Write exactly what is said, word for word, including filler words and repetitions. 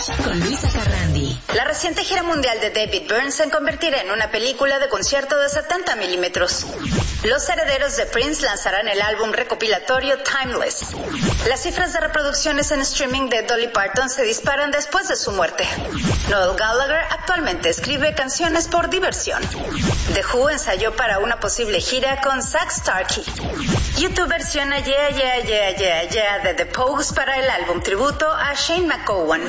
Con Luisa Carrandi. La reciente gira mundial de David Byrne se convertirá en una película de concierto de setenta milímetros. Los herederos de Prince lanzarán el álbum recopilatorio Timeless. Las cifras de reproducciones en streaming de Dolly Parton se disparan después de su muerte. Noel Gallagher actualmente escribe canciones por diversión. The Who ensayó para una posible gira con Zach Starkey. YouTube versiona Yeah Yeah Yeah Yeah Yeah de The Pogues para el álbum tributo a Shane McGowan.